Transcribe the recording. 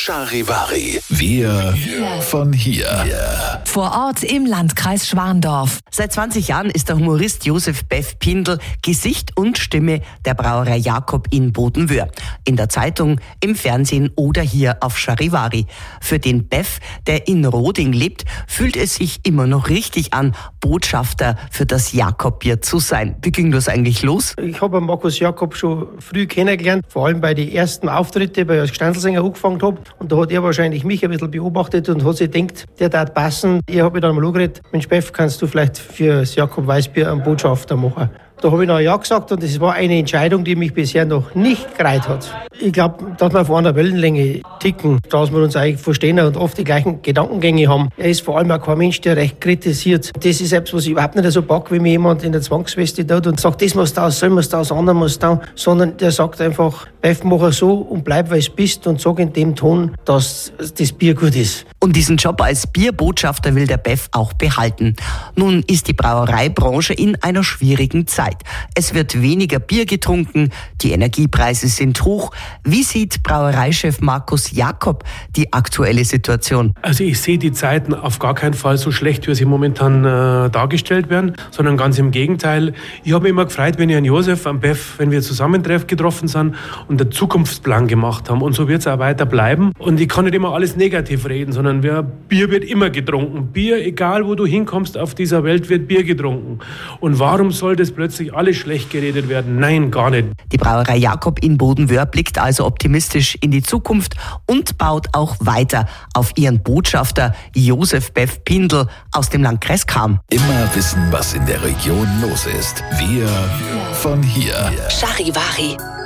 Charivari. Wir von hier. Vor Ort im Landkreis Schwandorf. Seit 20 Jahren ist der Humorist Josef Beff Pindl Gesicht und Stimme der Brauerei Jakob in Bodenwöhr. In der Zeitung, im Fernsehen oder hier auf Charivari. Für den Beff, der in Roding lebt, fühlt es sich immer noch richtig an, Botschafter für das Jakob-Bier zu sein. Wie ging das eigentlich los? Ich habe Markus Jakob schon früh kennengelernt, vor allem bei den ersten Auftritten, weil ich als Gstanzlsänger angefangen habe. Und da hat er wahrscheinlich mich ein bisschen beobachtet und hat sich gedacht, der darf passen. Ich habe dann mal angeredet, Mensch Beff, kannst du vielleicht für das Jakob Weißbier einen Botschafter machen? Da habe ich noch ja gesagt und das war eine Entscheidung, die mich bisher noch nicht gereizt hat. Ich glaube, dass wir auf einer Wellenlänge ticken, dass wir uns eigentlich verstehen und oft die gleichen Gedankengänge haben. Er ist vor allem auch kein Mensch, der recht kritisiert. Das ist etwas, was ich überhaupt nicht so packe, wie mir jemand in der Zwangsweste tut und sagt, das muss da, so muss da, das andere muss da. Sondern der sagt einfach, Beff, mach so und bleib, weil es bist und sag in dem Ton, dass das Bier gut ist. Und diesen Job als Bierbotschafter will der Beff auch behalten. Nun ist die Brauereibranche in einer schwierigen Zeit. Es wird weniger Bier getrunken, die Energiepreise sind hoch. Wie sieht Brauereichef Markus Jakob die aktuelle Situation? Also ich sehe die Zeiten auf gar keinen Fall so schlecht, wie sie momentan dargestellt werden, sondern ganz im Gegenteil. Ich habe mich immer gefreut, wenn ich an Josef, an Beff, wenn wir getroffen sind und einen Zukunftsplan gemacht haben. Und so wird es auch weiter bleiben. Und ich kann nicht immer alles negativ reden, sondern Bier wird immer getrunken. Bier, egal wo du hinkommst auf dieser Welt, wird Bier getrunken. Und warum soll das plötzlich alles schlecht geredet werden? Nein, gar nicht. Die Brauerei Jakob in Bodenwöhr blickt also optimistisch in die Zukunft und baut auch weiter auf ihren Botschafter Josef Beff Pindl aus dem Landkreis Cham. Immer wissen, was in der Region los ist. Wir von hier. Charivari.